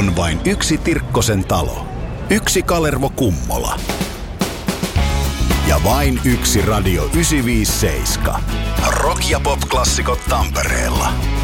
On vain yksi Tirkkosen talo, yksi Kalervo Kummola ja vain yksi Radio 957. Rock- ja pop-klassikot Tampereella.